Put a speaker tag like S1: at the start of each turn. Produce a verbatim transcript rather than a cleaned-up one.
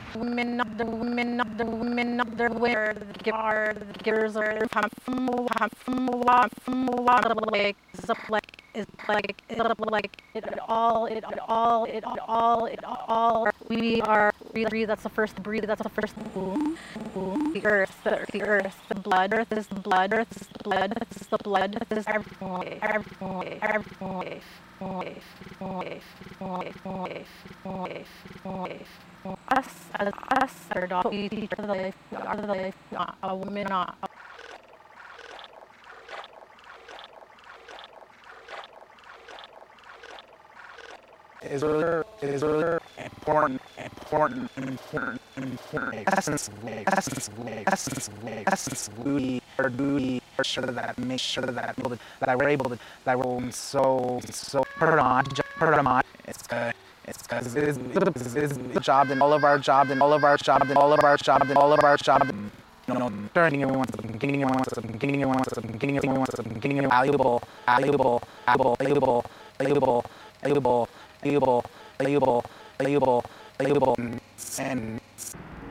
S1: women of the women of the women of the winter, the are the givers are from from from from like is like is like is like it all it all it all it all we are breathe. That's the first breathe. That's the first boom, boom. The earth, the, the earth, the blood. Earth is the blood. Earth is the blood. Earth is the blood. Earth is everything. Everything. Everything. Us as us are not we are the are the not a woman not.
S2: Is really is really important important important important essence essence essence essence we are doing for sure that make sure that that I were able to that I were so so put it on put it on it's good it's because it is it is the job and all of our job and all of our job and all of our job and all of our job no no turning everyone beginning everyone beginning everyone beginning everyone beginning valuable valuable valuable valuable valuable valuable valuable, valuable, valuable, valuable, and